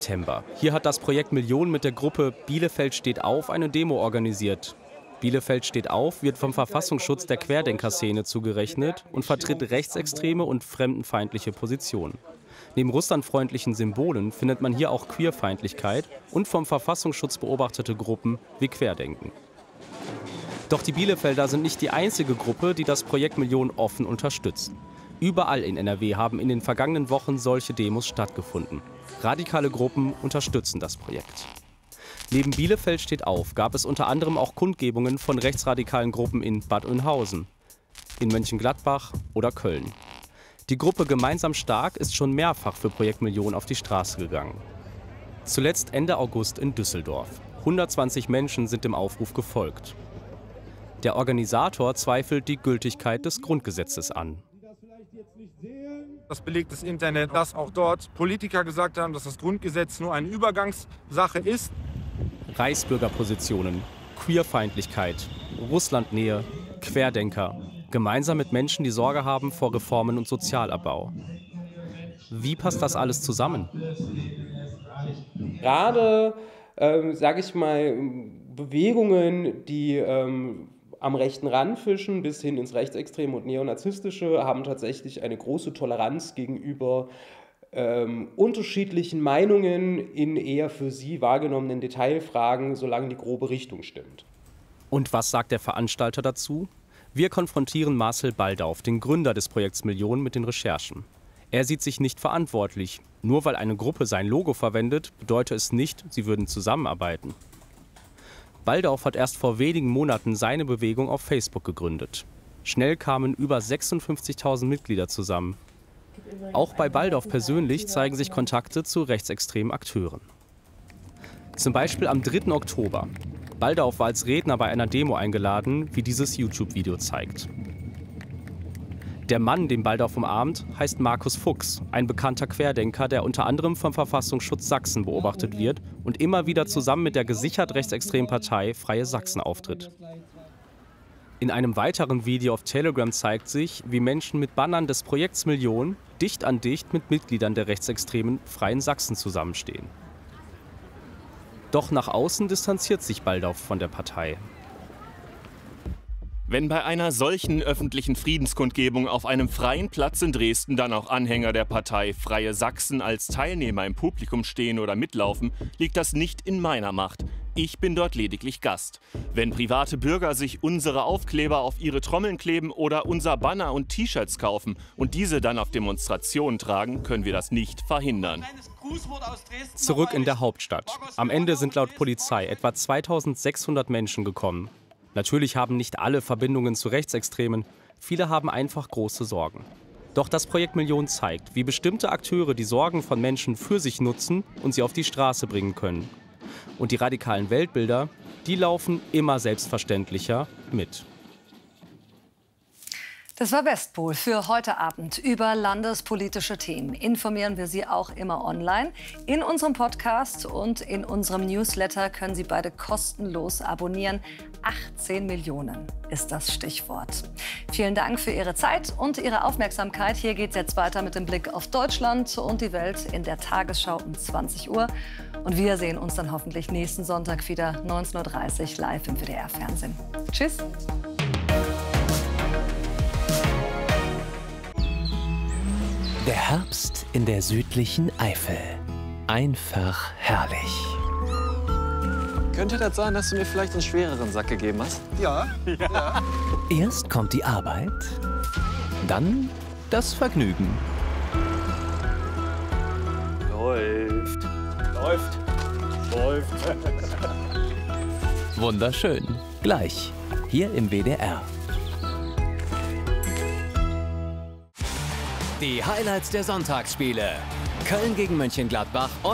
September. Hier hat das Projekt Million mit der Gruppe Bielefeld steht auf eine Demo organisiert. Bielefeld steht auf wird vom Verfassungsschutz der Querdenkerszene zugerechnet und vertritt rechtsextreme und fremdenfeindliche Positionen. Neben russlandfreundlichen Symbolen findet man hier auch Queerfeindlichkeit und vom Verfassungsschutz beobachtete Gruppen wie Querdenken. Doch die Bielefelder sind nicht die einzige Gruppe, die das Projekt Million offen unterstützt. Überall in NRW haben in den vergangenen Wochen solche Demos stattgefunden. Radikale Gruppen unterstützen das Projekt. Neben Bielefeld steht auf gab es unter anderem auch Kundgebungen von rechtsradikalen Gruppen in Bad Oeynhausen, in Mönchengladbach oder Köln. Die Gruppe Gemeinsam Stark ist schon mehrfach für Projekt Million auf die Straße gegangen. Zuletzt Ende August in Düsseldorf. 120 Menschen sind dem Aufruf gefolgt. Der Organisator zweifelt die Gültigkeit des Grundgesetzes an. Das belegt das Internet, dass auch dort Politiker gesagt haben, dass das Grundgesetz nur eine Übergangssache ist. Reichsbürgerpositionen, Queerfeindlichkeit, Russlandnähe, Querdenker. Gemeinsam mit Menschen, die Sorge haben vor Reformen und Sozialabbau. Wie passt das alles zusammen? Gerade, sage ich mal, Bewegungen, die am rechten Rand fischen, bis hin ins Rechtsextreme und Neonazistische, haben tatsächlich eine große Toleranz gegenüber unterschiedlichen Meinungen in eher für sie wahrgenommenen Detailfragen, solange die grobe Richtung stimmt. Und was sagt der Veranstalter dazu? Wir konfrontieren Marcel Baldauf, den Gründer des Projekts Million, mit den Recherchen. Er sieht sich nicht verantwortlich. Nur weil eine Gruppe sein Logo verwendet, bedeutet es nicht, sie würden zusammenarbeiten. Baldauf hat erst vor wenigen Monaten seine Bewegung auf Facebook gegründet. Schnell kamen über 56.000 Mitglieder zusammen. Auch bei Baldauf persönlich zeigen sich Kontakte zu rechtsextremen Akteuren. Zum Beispiel am 3. Oktober. Baldauf war als Redner bei einer Demo eingeladen, wie dieses YouTube-Video zeigt. Der Mann, den Baldauf umarmt, heißt Markus Fuchs, ein bekannter Querdenker, der unter anderem vom Verfassungsschutz Sachsen beobachtet wird und immer wieder zusammen mit der gesichert rechtsextremen Partei Freie Sachsen auftritt. In einem weiteren Video auf Telegram zeigt sich, wie Menschen mit Bannern des Projekts Million dicht an dicht mit Mitgliedern der rechtsextremen Freien Sachsen zusammenstehen. Doch nach außen distanziert sich Baldauf von der Partei. Wenn bei einer solchen öffentlichen Friedenskundgebung auf einem freien Platz in Dresden dann auch Anhänger der Partei Freie Sachsen als Teilnehmer im Publikum stehen oder mitlaufen, liegt das nicht in meiner Macht. Ich bin dort lediglich Gast. Wenn private Bürger sich unsere Aufkleber auf ihre Trommeln kleben oder unser Banner und T-Shirts kaufen und diese dann auf Demonstrationen tragen, können wir das nicht verhindern. Zurück in der Hauptstadt. Am Ende sind laut Polizei etwa 2.600 Menschen gekommen. Natürlich haben nicht alle Verbindungen zu Rechtsextremen, viele haben einfach große Sorgen. Doch das Projekt Million zeigt, wie bestimmte Akteure die Sorgen von Menschen für sich nutzen und sie auf die Straße bringen können. Und die radikalen Weltbilder, die laufen immer selbstverständlicher mit. Das war Westpol für heute Abend. Über landespolitische Themen informieren wir Sie auch immer online. In unserem Podcast und in unserem Newsletter können Sie beide kostenlos abonnieren. 18 Millionen ist das Stichwort. Vielen Dank für Ihre Zeit und Ihre Aufmerksamkeit. Hier geht es jetzt weiter mit dem Blick auf Deutschland und die Welt in der Tagesschau um 20 Uhr. Und wir sehen uns dann hoffentlich nächsten Sonntag wieder 19:30 Uhr live im WDR-Fernsehen. Tschüss. Der Herbst in der südlichen Eifel. Einfach herrlich. Könnte das sein, dass du mir vielleicht einen schwereren Sack gegeben hast? Ja. Erst kommt die Arbeit, dann das Vergnügen. Läuft. Wunderschön. Gleich hier im WDR. Die Highlights der Sonntagsspiele. Köln gegen Mönchengladbach.